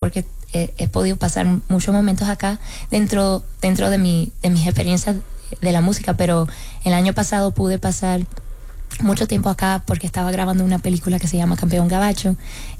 porque he podido pasar muchos momentos acá dentro de mis experiencias de la música, pero el año pasado pude pasar mucho tiempo acá porque estaba grabando una película que se llama Campeón Gabacho,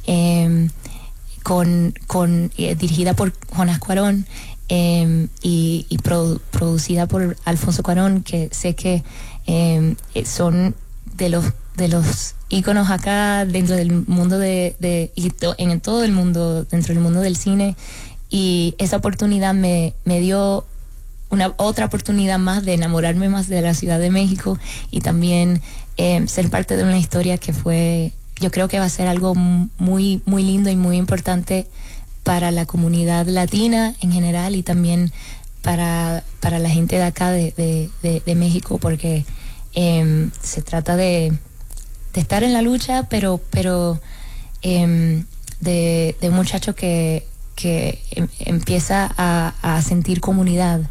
dirigida por Jonás Cuarón, y producida por Alfonso Cuarón, que sé que son de los íconos acá dentro del mundo en todo el mundo, dentro del mundo del cine, y esa oportunidad me dio otra oportunidad más de enamorarme más de la Ciudad de México, y también ser parte de una historia que yo creo que va a ser algo muy, muy lindo y muy importante para la comunidad latina en general, y también para la gente de acá de México, porque se trata de estar en la lucha, pero de un muchacho que empieza a sentir comunidad,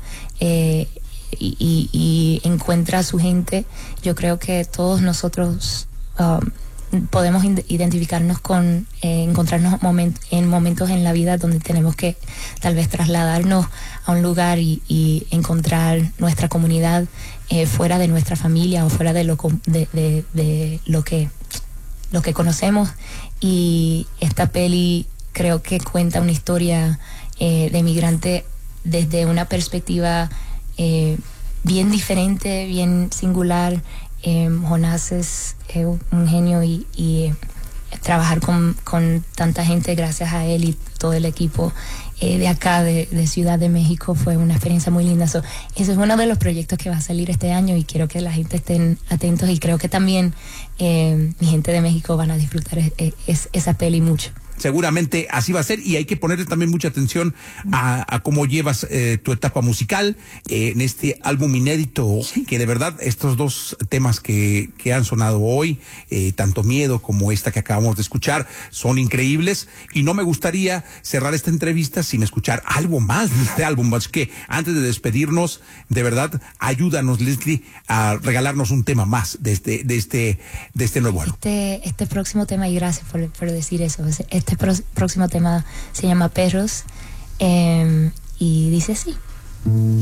y encuentra a su gente. Yo creo que todos nosotros podemos identificarnos con encontrarnos en momentos en la vida donde tenemos que tal vez trasladarnos a un lugar y encontrar nuestra comunidad fuera de nuestra familia o fuera de lo que conocemos. Y esta peli creo que cuenta una historia de migrante desde una perspectiva bien diferente, bien singular. Jonás es un genio, y trabajar con tanta gente, gracias a él y todo el equipo de acá de Ciudad de México, fue una experiencia muy linda. Ese es uno de los proyectos que va a salir este año, y quiero que la gente estén atentos, y creo que también mi gente de México van a disfrutar esa peli mucho. Seguramente así va a ser, y hay que ponerle también mucha atención a cómo llevas tu etapa musical en este álbum inédito, que de verdad estos dos temas que han sonado hoy, tanto Miedo como esta que acabamos de escuchar, son increíbles, y no me gustaría cerrar esta entrevista sin escuchar algo más de este álbum. Así que antes de despedirnos, de verdad, ayúdanos, Leslie, a regalarnos un tema más de este nuevo álbum. Este próximo tema, y gracias por decir eso, este próximo tema se llama Perros, y dice así.